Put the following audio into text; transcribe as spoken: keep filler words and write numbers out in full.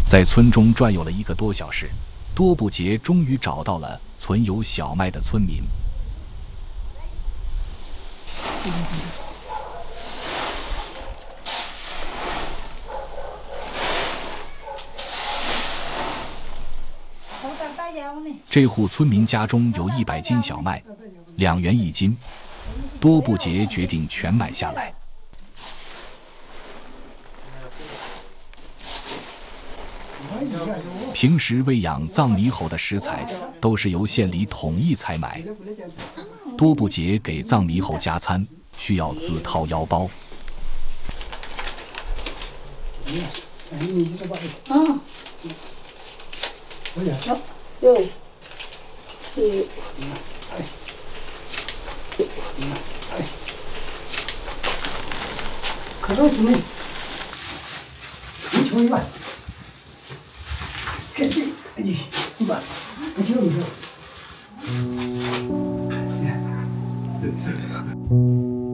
在村中转悠了一个多小时，多布杰终于找到了存有小麦的村民。这户村民家中有一百斤小麦，两元一斤。多布杰决定全买下来。平时喂养藏猕猴的食材都是由县里统一采买，多布杰给藏猕猴加餐需要自掏腰包。 啊，有，有，是， 可都是没，一球一万，给这，哎，一万，一球一球。